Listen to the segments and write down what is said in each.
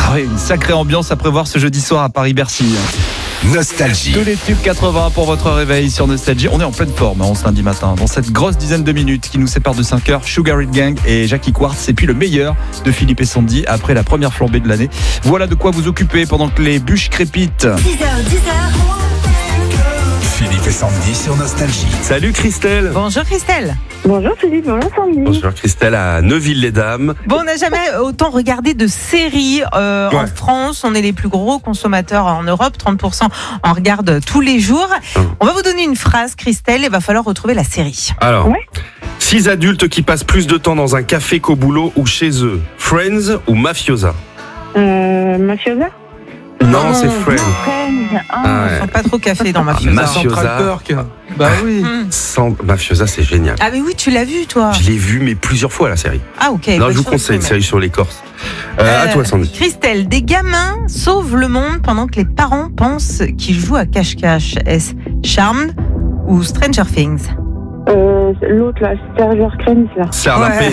Ah oui, une sacrée ambiance à prévoir ce jeudi soir à Paris-Bercy. Nostalgie. Tous les tubes 80 pour votre réveil sur Nostalgie. On est en pleine forme ce lundi matin. Dans cette grosse dizaine de minutes qui nous sépare de 5 heures, Sugar Hill Gang et Jackie Quartz. Et puis le meilleur de Philippe et Sandy après la première flambée de l'année. Voilà de quoi vous occuper pendant que les bûches crépitent. 6h, 10h. Philippe et Sandy sur Nostalgie. Salut Christelle. Bonjour Christelle. Bonjour Philippe, bonjour Sandy. Bonjour Christelle à Neuville-les-Dames. Bon, on n'a jamais autant regardé de séries en France. On est les plus gros consommateurs en Europe. 30% en regardent tous les jours. On va vous donner une phrase, Christelle. Il va falloir retrouver la série. Alors, Ouais. 6 adultes qui passent plus de temps dans un café qu'au boulot ou chez eux. Friends ou Mafiosa? Mafiosa. Non, c'est Friends. Friends. Ah Ils ouais. sont pas trop café dans Mafiosa. Mafiosa. Bah oui. Mafiosa, c'est génial. Ah mais oui, tu l'as vu toi. Je l'ai vu, mais plusieurs fois la série. Ah ok. Non, bah, je vous ça, conseille une c'est série sur les Corses. À toi, Sandy. Christelle, des gamins sauvent le monde pendant que les parents pensent qu'ils jouent à cache-cache. Est-ce Charmed ou Stranger Things? L'autre là, Serge Crèmes là. Serre Ouais. le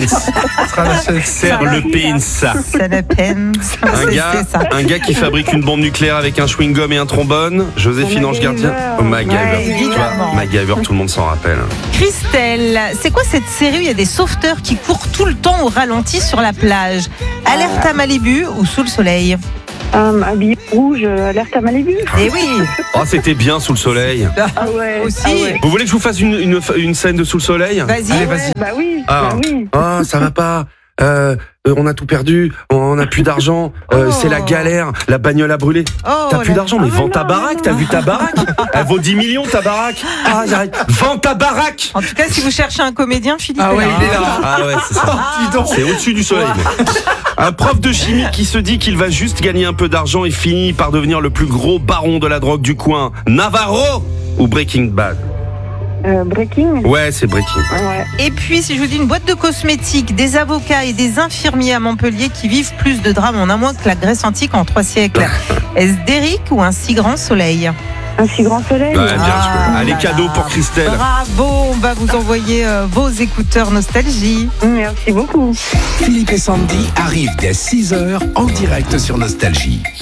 pins. Ça la peine. Un gars qui fabrique une bombe nucléaire avec un chewing-gum et un trombone. Joséphine Ange Gardien. Oh, MacGyver. Ouais, Tu vois, évidemment. MacGyver, tout le monde s'en rappelle. Christelle, c'est quoi cette série où il y a des sauveteurs qui courent tout le temps au ralenti sur la plage? Alerte à Malibu ou Sous le soleil? Habillé rouge, alerte à Malibu. Eh oui, Oh, c'était bien Sous le soleil. Ah ouais. aussi. Ah ouais. Vous voulez que je vous fasse une scène de Sous le soleil? Vas-y. Allez, vas-y. Bah oui, Ah. bah oui. Oh, ça va pas. On a tout perdu. On n'a plus d'argent. C'est la galère. La bagnole a brûlé. Oh, T'as plus d'argent, mais vends ta baraque. T'as vu ta baraque? Elle vaut 10 millions ta baraque. Ah, j'arrête. Vends ta baraque. En tout cas, si vous cherchez un comédien, Philippe Ah ouais, est là. il est là. Ah ouais, c'est ça. C'est au-dessus du soleil. mec. Un prof de chimie qui se dit qu'il va juste gagner un peu d'argent et finit par devenir le plus gros baron de la drogue du coin. Navarro ou Breaking Bad? Breaking. Ouais, c'est Breaking. Ouais. Et puis, si je vous dis une boîte de cosmétiques, des avocats et des infirmiers à Montpellier qui vivent plus de drames en un mois que la Grèce antique en 3 siècles. Est-ce Derrick ou un si grand soleil? Un si grand soleil. Ouais, bien Ah, sûr. Allez, voilà. cadeau pour Christelle. Bravo, on va vous envoyer vos écouteurs Nostalgie. Merci beaucoup. Philippe et Sandy arrivent dès 6h en direct sur Nostalgie.